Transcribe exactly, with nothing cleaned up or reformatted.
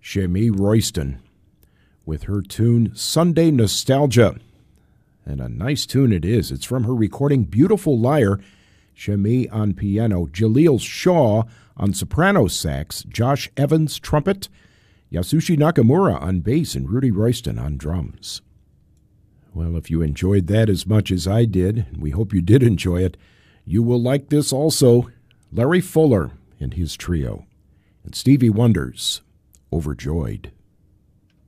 Shamie Royston with her tune Sunday Nostalgia. And a nice tune it is. It's from her recording Beautiful Liar. Shamie on piano, Jaleel Shaw on soprano sax, Josh Evans trumpet, Yasushi Nakamura on bass, and Rudy Royston on drums. Well, if you enjoyed that as much as I did, and we hope you did enjoy it, you will like this also. Larry Fuller and his trio, and Stevie Wonder's Overjoyed.